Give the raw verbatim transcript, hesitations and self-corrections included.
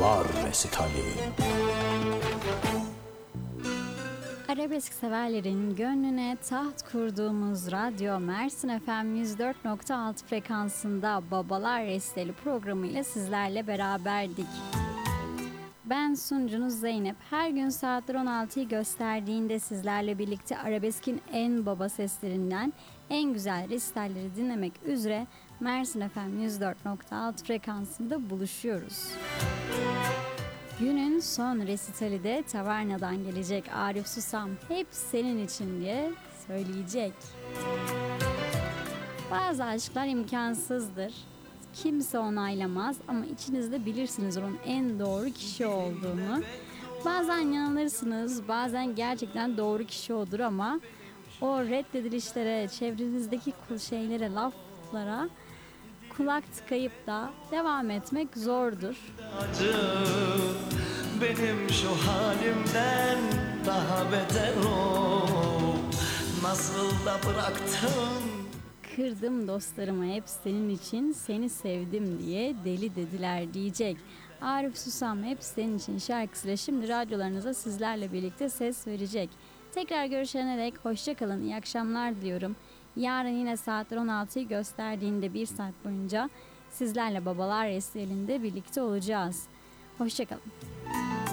Babalar Resitali. Arabesk severlerin gönlüne taht kurduğumuz radyo Mersin F M yüz dört nokta altı frekansında Babalar Resitali programıyla sizlerle beraberdik. Ben sunucunuz Zeynep. Her gün saatler on altıyı gösterdiğinde sizlerle birlikte arabeskin en baba seslerinden en güzel resitalleri dinlemek üzere Mersin F M yüz dört nokta altı frekansında buluşuyoruz. Günün son resitali de Taverna'dan gelecek. Arif Susam hep senin için diye söyleyecek. Bazı aşklar imkansızdır. Kimse onaylamaz ama içinizde bilirsiniz onun en doğru kişi olduğunu. Bazen yanılırsınız, bazen gerçekten doğru kişi odur ama o reddedilişlere, çevrenizdeki şeylere, laflara kulak tıkayıp da devam etmek zordur. Acı, benim şu halimden daha beter ol. Nasıl da bıraktın. Kırdım dostlarımı hep senin için, seni sevdim diye deli dediler diyecek. Arif Susam hep senin için şarkısıyla şimdi radyolarınıza sizlerle birlikte ses verecek. Tekrar görüşene dek hoşça kalın, iyi akşamlar diliyorum. Yarın yine saatler on altıyı gösterdiğinde bir saat boyunca sizlerle Babalar Resitali'nde birlikte olacağız. Hoşça kalın.